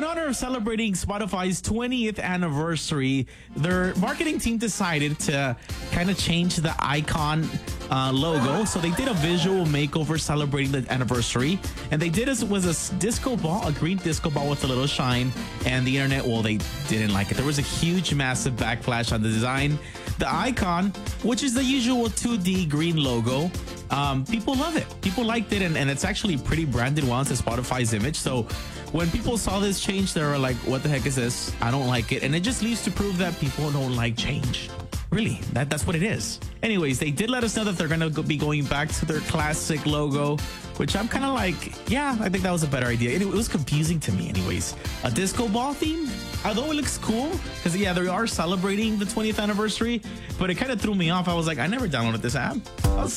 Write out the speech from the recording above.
honor of celebrating Spotify's 20th anniversary, their marketing team decided to kind of change the icon logo. So they did a visual makeover celebrating the anniversary. And they did was a disco ball, a green disco ball with a little shine. And the internet, well, they didn't like it. There was a huge, massive backlash on the design. The icon, which is the usual 2D green logo, people love it. People liked it, and it's actually pretty branded well into Spotify's image. So when people saw this change, they were like, what the heck is this? I don't like it. And it just leads to prove that people don't like change. Really, that's what it is. Anyways, they did let us know that they're going to be going back to their classic logo, which I'm kind of like, yeah, I think that was a better idea. It was confusing to me anyways. A disco ball theme, although it looks cool, because yeah, they are celebrating the 20th anniversary, but it kind of threw me off. I was like, I never downloaded this app.